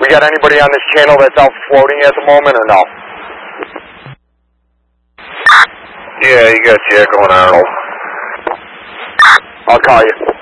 We got anybody on this channel that's out floating at the moment or no? Yeah, you got the echo on Arnold. I'll call you.